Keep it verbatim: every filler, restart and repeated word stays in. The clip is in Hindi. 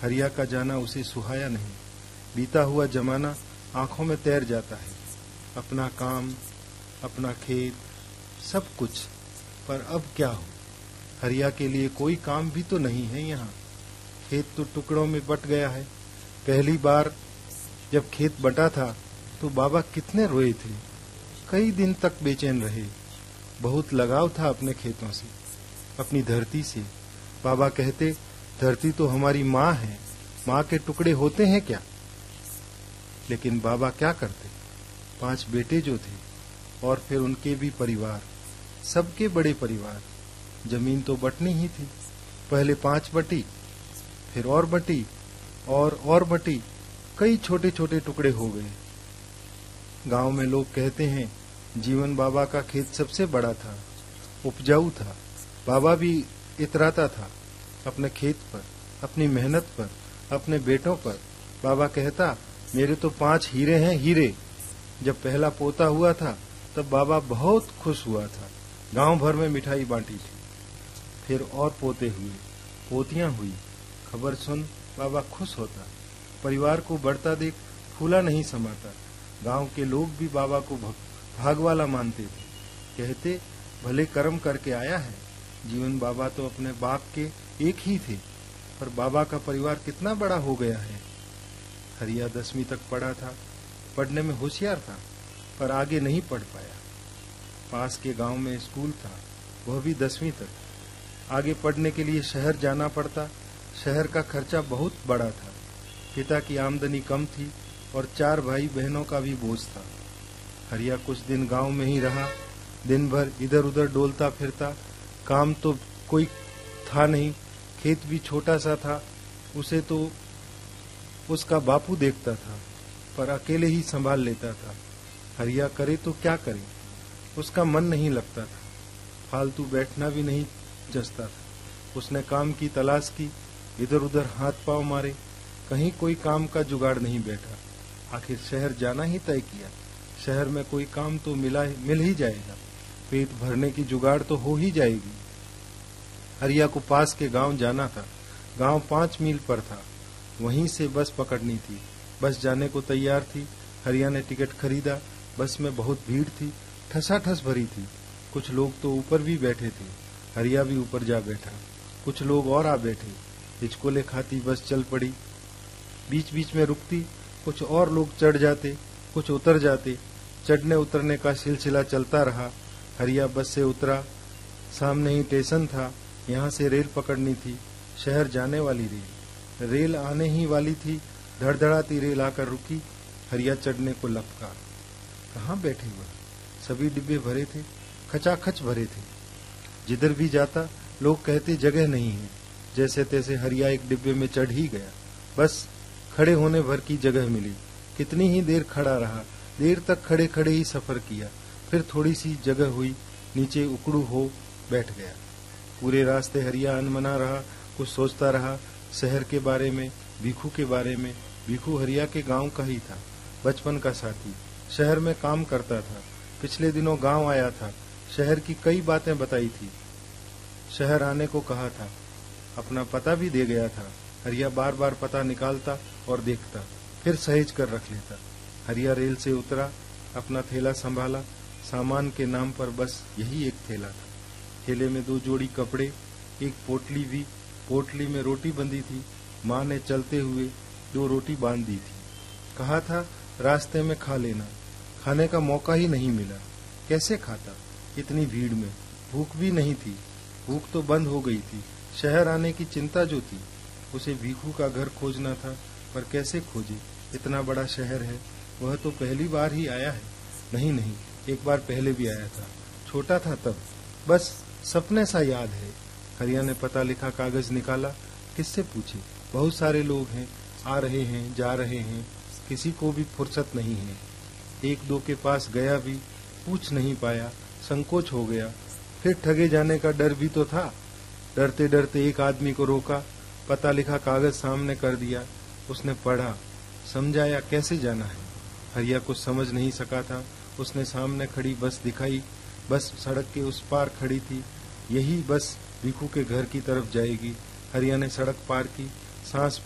हरिया का जाना उसे सुहाया नहीं। बीता हुआ जमाना आंखों में तैर जाता है। अपना काम, अपना खेत, सब कुछ, पर अब क्या हो। हरिया के लिए कोई काम भी तो नहीं है यहाँ। खेत तो टुकड़ों में बट गया है। पहली बार जब खेत बटा था तो बाबा कितने रोए थे। कई दिन तक बेचैन रहे। बहुत लगाव था अपने खेतों से, अपनी धरती से। बाबा कहते, धरती तो हमारी माँ है, माँ के टुकड़े होते हैं क्या। लेकिन बाबा क्या करते। पांच बेटे जो थे और फिर उनके भी परिवार, सबके बड़े परिवार। जमीन तो बटनी ही थी। पहले पांच बटी, फिर और बटी और और बटी। कई छोटे छोटे टुकड़े हो गए। गांव में लोग कहते हैं जीवन बाबा का खेत सबसे बड़ा था, उपजाऊ था। बाबा भी इतराता था अपने खेत पर, अपनी मेहनत पर, अपने बेटों पर। बाबा कहता, मेरे तो पांच हीरे हैं, हीरे। जब पहला पोता हुआ था तब बाबा बहुत खुश हुआ था। गांव भर में मिठाई बांटी थी। फिर और पोते हुए, पोतियां हुई। खबर सुन बाबा खुश होता। परिवार को बढ़ता देख फूला नहीं समाता। गांव के लोग भी बाबा को भाग वाला मानते थे। कहते, भले कर्म करके आया है। जीवन बाबा तो अपने बाप के एक ही थे, पर बाबा का परिवार कितना बड़ा हो गया है। हरिया दसवीं तक पढ़ा था। पढ़ने में होशियार था, पर आगे नहीं पढ़ पाया। पास के गांव में स्कूल था, वह भी दसवीं तक। आगे पढ़ने के लिए शहर जाना पड़ता। शहर का खर्चा बहुत बड़ा था। पिता की आमदनी कम थी और चार भाई बहनों का भी बोझ था। हरिया कुछ दिन गांव में ही रहा। दिन भर इधर उधर डोलता फिरता। काम तो कोई था नहीं। खेत भी छोटा सा था। उसे तो उसका बापू देखता था, पर अकेले ही संभाल लेता था। हरिया करे तो क्या करे, उसका मन नहीं लगता था। फालतू बैठना भी नहीं जचता था। उसने काम की तलाश की, इधर उधर हाथ पांव मारे, कहीं कोई काम का जुगाड़ नहीं बैठा। आखिर शहर जाना ही तय किया। शहर में कोई काम तो मिला मिल ही जाएगा, पेट भरने की जुगाड़ तो हो ही जाएगी। हरिया को पास के गांव जाना था। गांव पांच मील पर था। वहीं से बस पकड़नी थी। बस जाने को तैयार थी। हरिया ने टिकट खरीदा। बस में बहुत भीड़ थी, ठसाठस भरी थी। कुछ लोग तो ऊपर भी बैठे थे। हरिया भी ऊपर जा बैठा। कुछ लोग और आ बैठे। हिचकोले खाती बस चल पड़ी। बीच बीच में रुकती। कुछ और लोग चढ़ जाते, कुछ उतर जाते। चढ़ने उतरने का सिलसिला चलता रहा। हरिया बस से उतरा। सामने ही स्टेशन था। यहाँ से रेल पकड़नी थी। शहर जाने वाली रेल। रेल आने ही वाली थी। धड़धड़ाती रेल आकर रुकी। हरिया चढ़ने को लपका। कहाँ बैठे वह? सभी डिब्बे भरे थे, खचाखच भरे थे। जिधर भी जाता लोग कहते जगह नहीं है। जैसे तैसे हरिया एक डिब्बे में चढ़ ही गया। बस खड़े होने भर की जगह मिली। कितनी ही देर खड़ा रहा। देर तक खड़े खड़े ही सफर किया। फिर थोड़ी सी जगह हुई, नीचे उकड़ू हो बैठ गया। पूरे रास्ते हरिया अनमना रहा, कुछ सोचता रहा। शहर के बारे में, भीखू के बारे में। भीखू हरिया के गांव का ही था, बचपन का साथी। शहर में काम करता था। पिछले दिनों गांव आया था। शहर की कई बातें बताई थी। शहर आने को कहा था। अपना पता भी दे गया था। हरिया बार बार पता निकालता और देखता, फिर सहेज कर रख लेता। हरिया रेल से उतरा, अपना थैला संभाला। सामान के नाम पर बस यही एक थैला था। थैले में दो जोड़ी कपड़े, एक पोटली भी। पोटली में रोटी बंधी थी। माँ ने चलते हुए दो रोटी बांध दी थी। कहा था रास्ते में खा लेना। खाने का मौका ही नहीं मिला। कैसे खाता इतनी भीड़ में? भूख भी नहीं थी। भूख तो बंद हो गई थी। शहर आने की चिंता जो थी, उसे भीखू का घर खोजना था, पर कैसे खोजे? इतना बड़ा शहर है। वह तो पहली बार ही आया है। नहीं नहीं, एक बार पहले भी आया था, छोटा था तब। बस सपने सा याद है। हरिया ने पता लिखा कागज निकाला। किससे पूछे? बहुत सारे लोग हैं, आ रहे हैं, जा रहे हैं। किसी को भी फुर्सत नहीं है। एक दो के पास गया भी, पूछ नहीं पाया, संकोच हो गया। फिर ठगे जाने का डर भी तो था। डरते डरते एक आदमी को रोका। पता लिखा कागज सामने कर दिया। उसने पढ़ा, समझाया कैसे जाना है। हरिया कुछ समझ नहीं सका था। उसने सामने खड़ी बस दिखाई। बस सड़क के उस पार खड़ी थी। यही बस भीखू के घर की तरफ जाएगी। हरिया ने सड़क पार की। सांस